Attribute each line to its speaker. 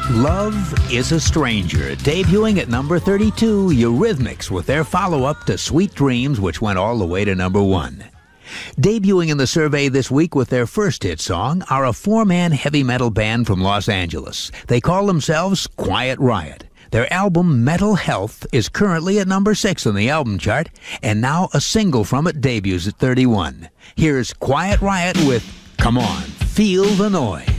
Speaker 1: Love is a Stranger, debuting at number 32, Eurythmics with their follow-up to Sweet Dreams, which went all the way to number 1. Debuting in the survey this week with their first hit song are a four-man heavy metal band from Los Angeles. They call themselves Quiet Riot. Their album Metal Health is currently at number 6 on the album chart, and now a single from it debuts at 31. Here's Quiet Riot with Come On, Feel the Noise.